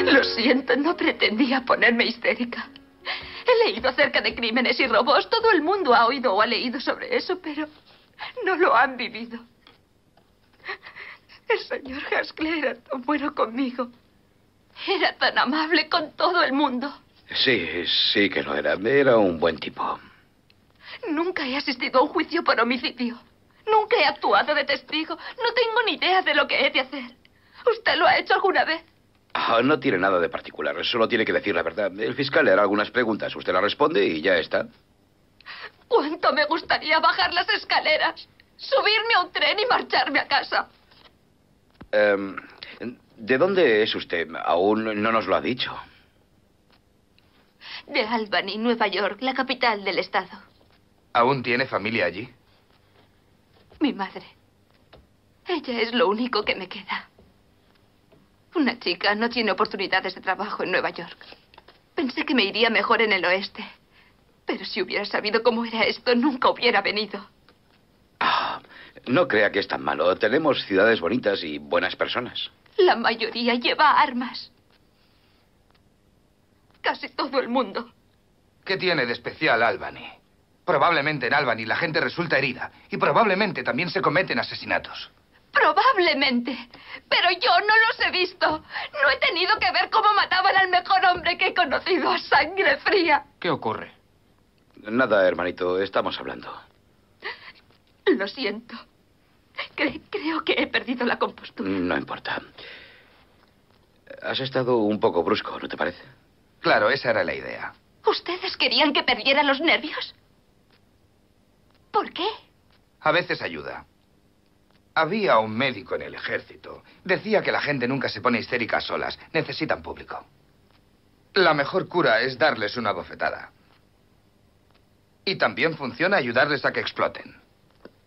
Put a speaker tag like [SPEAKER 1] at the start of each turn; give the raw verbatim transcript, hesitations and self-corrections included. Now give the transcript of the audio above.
[SPEAKER 1] Lo siento, no pretendía ponerme histérica. He leído acerca de crímenes y robos. Todo el mundo ha oído o ha leído sobre eso, pero no lo han vivido. El señor Haskell era tan bueno conmigo. Era tan amable con todo el mundo.
[SPEAKER 2] Sí, sí que lo era. Era un buen tipo.
[SPEAKER 1] Nunca he asistido a un juicio por homicidio. Nunca he actuado de testigo. No tengo ni idea de lo que he de hacer. ¿Usted lo ha hecho alguna vez?
[SPEAKER 2] Oh, no tiene nada de particular. Solo tiene que decir la verdad. El fiscal le hará algunas preguntas. Usted la responde y ya está.
[SPEAKER 1] ¿Cuánto me gustaría bajar las escaleras, subirme a un tren y marcharme a casa?
[SPEAKER 2] Um, ¿De dónde es usted? Aún no nos lo ha dicho.
[SPEAKER 1] De Albany, Nueva York, la capital del estado.
[SPEAKER 3] ¿Aún tiene familia allí?
[SPEAKER 1] Mi madre. Ella es lo único que me queda. Una chica no tiene oportunidades de trabajo en Nueva York. Pensé que me iría mejor en el oeste. Pero si hubiera sabido cómo era esto, nunca hubiera venido.
[SPEAKER 2] Ah, no crea que es tan malo. Tenemos ciudades bonitas y buenas personas.
[SPEAKER 1] La mayoría lleva armas. Casi todo el mundo.
[SPEAKER 3] ¿Qué tiene de especial Albany? Probablemente en Albany la gente resulta herida. Y probablemente también se cometen asesinatos.
[SPEAKER 1] Probablemente. Pero yo no los he visto. No he tenido que ver cómo mataban al mejor hombre que he conocido a sangre fría.
[SPEAKER 3] ¿Qué ocurre?
[SPEAKER 2] Nada, hermanito. Estamos hablando.
[SPEAKER 1] Lo siento. Cre- creo que he perdido la compostura.
[SPEAKER 2] No importa. Has estado un poco brusco, ¿no te parece?
[SPEAKER 3] Claro, esa era la idea.
[SPEAKER 1] ¿Ustedes querían que perdiera los nervios? ¿Por qué?
[SPEAKER 3] A veces ayuda. Había un médico en el ejército. Decía que la gente nunca se pone histérica a solas. Necesitan público. La mejor cura es darles una bofetada. Y también funciona ayudarles a que exploten.